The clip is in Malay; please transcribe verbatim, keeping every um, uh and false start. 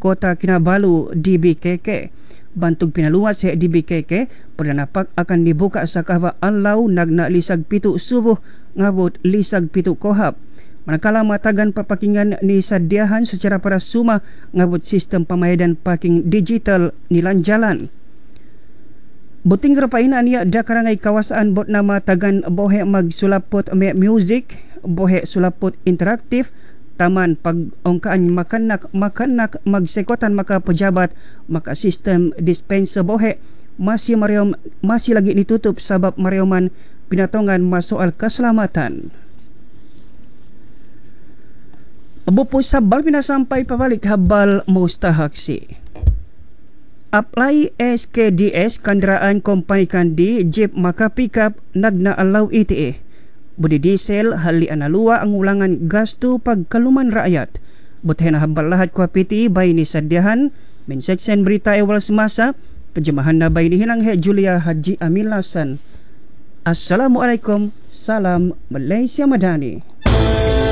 Kota Kinabalu D B K K. Bantog pinaluwas sa D B K K, Perdana Pak akan dibuka sa kahwa anlaw nagna lisag pitu subuh ngabot lisag pitu kohap. Manakala matagan papakingan ni sadiahan secara para suma ngabot sistem pamayadan parking digital nilan jalan. Buting rapaina niya da karangay kawasaan bot nama tagan bohe magsulapot me music, bohe sulapot interaktif, taman pag-ongkaan makanak makanak magsekotan maka pejabat maka sistem dispensa bohe masih mariom masih lagi ditutup sebab marioman pinatongan masoal keselamatan. Bupus sabal pinasampay pabalik habal mustahaksi. Apply S K D S kendaraan kompani kandi jeep maka pickup nagna alaw E T A. Budi diesel hali analua ang ulangan gasto pagkaluman rakyat. Buthen habal lahat ko P T I bay ni sadiahan min section berita ewal semasa terjemahan na bay ni Hinang He Julia Haji Amilasan. Assalamualaikum, salam Malaysia Madani.